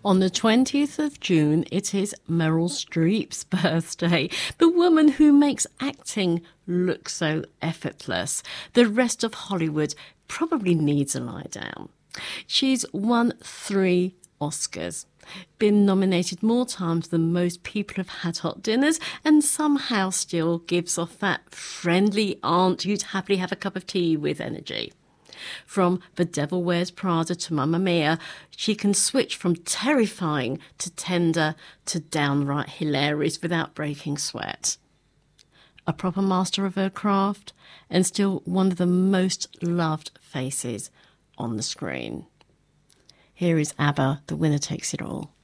On the 20th of June, it is Meryl Streep's birthday, the woman who makes acting look so effortless. The rest of Hollywood probably needs a lie down. She's won 3 Oscars, been nominated more times than most people have had hot dinners, and somehow still gives off that friendly aunt you'd happily have a cup of tea with energy. From The Devil Wears Prada to Mamma Mia, she can switch from terrifying to tender to downright hilarious without breaking sweat. A proper master of her craft, and still one of the most loved faces on the screen. Here is ABBA, The Winner Takes It All.